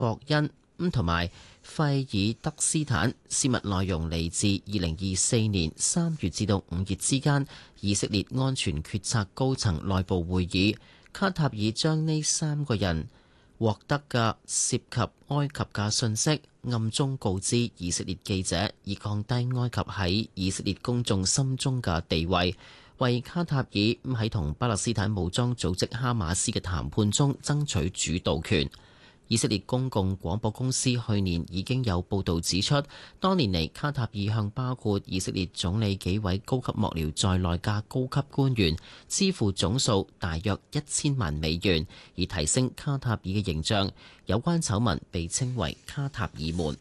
博恩同埋費爾德斯坦。泄密內容嚟自2024年3月至到5月之間以色列安全決策高層內部會議。卡塔爾將呢3個人獲得嘅涉及埃及嘅信息暗中告知以色列記者，以降低埃及喺以色列公眾心中嘅地位，為卡塔爾喺同巴勒斯坦武裝組織哈馬斯嘅談判中爭取主導權。以色列公共廣播公司去年已經有報導指出，多年嚟卡塔爾向包括以色列總理幾位高級幕僚在內嘅高級官員支付總數大約1000萬美元，以提升卡塔爾嘅形象。有關醜聞被稱為卡塔爾門。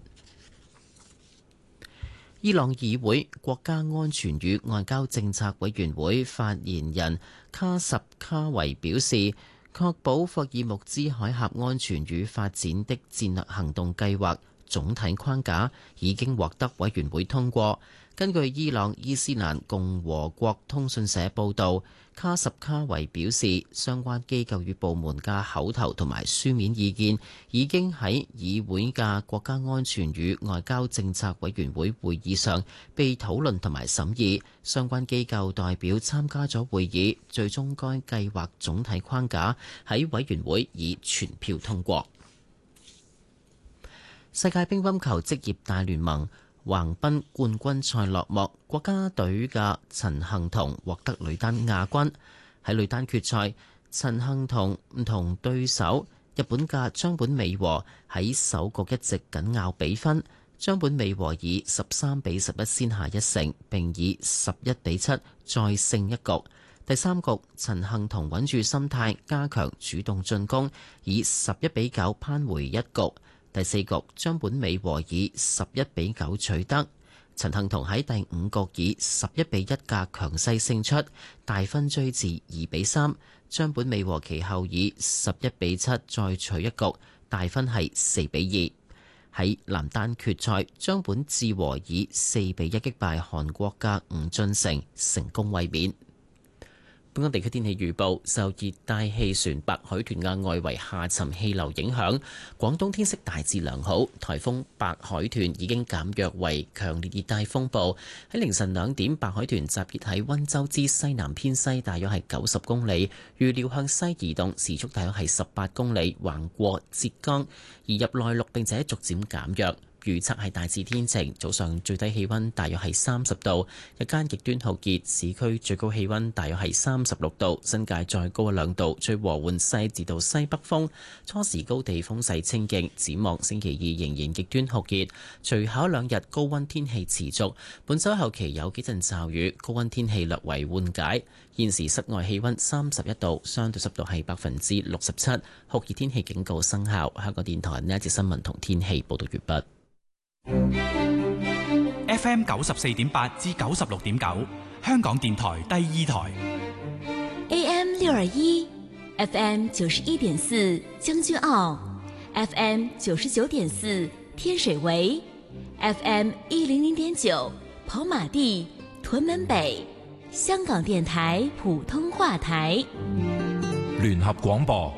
伊朗議會國家安全與外交政策委員會發言人卡什卡維表示，確保霍爾木茲海峽安全與發展的戰略行動計劃總體框架已經獲得委員會通過。根據伊朗伊斯蘭共和國通訊社報導，卡什卡維表示，相關機構與部門嘅口頭同埋書面意見已經喺議會嘅國家安全與外交政策委員會會議上被討論同埋審議。相關機構代表參加咗會議，最終該計劃總體框架喺委員會以全票通過。世界乒乓球職業大聯盟橫濱冠軍賽落幕，國家隊嘅陳幸同獲得女單亞軍。喺女單決賽，陳幸同唔同對手日本嘅張本美和喺首局一直緊咬比分，張本美和以13-11先下一城，並以11-7再勝一局。第三局，陳幸同穩住心態，加強主動進攻，以11-9扳回一局。第四局，張本美和以11-9取得。陳幸同喺第五局以11-1嘅強勢勝出，大分追至2-3。張本美和其後以11-7再取一局，大分係4-2。喺男單決賽，張本智和以4-1擊敗韓國嘅吳俊成，成功衛冕。本港地區天氣預報，受熱帶氣旋白海豚嘅外圍下沉氣流影響，廣東天色大致良好。颱風白海豚已經減弱為強烈熱帶風暴。喺凌晨2點，白海豚集結喺溫州之西南偏西，大約係90公里，預料向西移動，時速大約係18公里，橫過浙江，移入內陸並且逐漸減弱。預測係大致天晴，早上最低氣溫大約係30度，日間極端酷熱，市區最高氣溫大約係36度，新界再高2度，吹和緩西至到西北風，初時高地風勢清勁。展望星期2仍然極端酷熱，隨後2日高溫天氣持續，本週後期有幾陣驟雨，高溫天氣略為緩解。現時室外氣溫31度，相對濕度係67%，酷熱天氣警告生效。香港電台呢一節新聞同天氣報道完畢。 FM 94.8至96.9，香港電台第2台。 AM 621 FM 91.4將軍澳 FM 99.4天水圍 FM 100.9跑馬地屯門北，香港電台普通話台。 聯合廣播。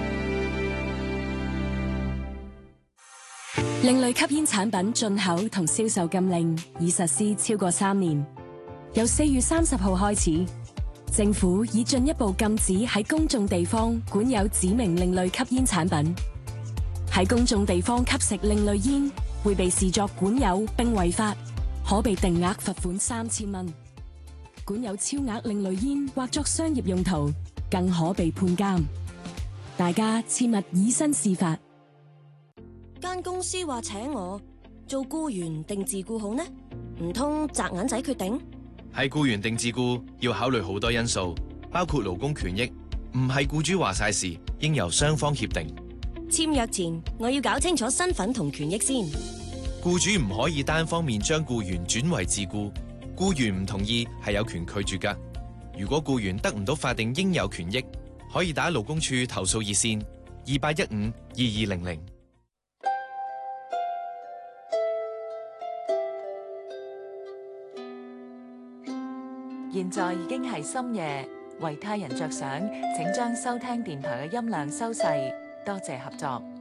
另類吸煙產品進口同銷售禁令已實施超過3年，由4月30號開始，政府已進一步禁止喺公眾地方管有指明另類吸煙產品。喺公眾地方吸食另類煙會被視作管有並違法，可被定額罰款3000蚊。管有超額另類煙或作商業用途，更可被判監。大家切勿以身試法。 間公司話請我做僱員定自僱好呢？唔通擲銀仔決定？ 係僱員定自僱要考慮好多因素，包括勞工權益，唔係僱主話晒事，應由雙方協定。 簽約前我要搞清楚身份同權益先。 僱主唔可以單方面將僱員轉為自僱，僱員唔同意係有權拒絕㗎。如果僱員得唔到法定應有權益，可以打勞工處投訴熱線28152200。 現在已經係深夜，為他人着想，請將收聽電台嘅音量收細，多謝合作。